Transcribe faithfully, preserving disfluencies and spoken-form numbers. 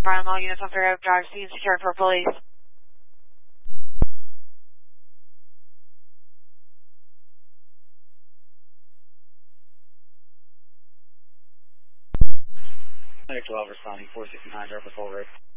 Brian, all units on Fair Oak Drive, scene secured for police. twelve responding, four sixty-nine, Drive the full rate.